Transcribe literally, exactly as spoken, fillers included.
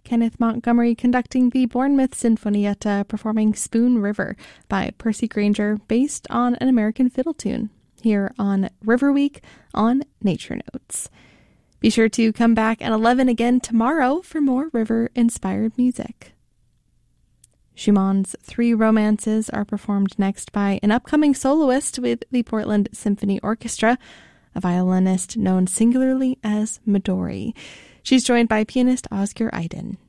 Kenneth Montgomery conducting the Bournemouth Sinfonietta performing Spoon River by Percy Granger based on an American fiddle tune here on River Week on Nature Notes. Be sure to come back at eleven again tomorrow for more river-inspired music. Schumann's Three Romances are performed next by an upcoming soloist with the Portland Symphony Orchestra, a violinist known singularly as Midori. She's joined by pianist Oscar Iden.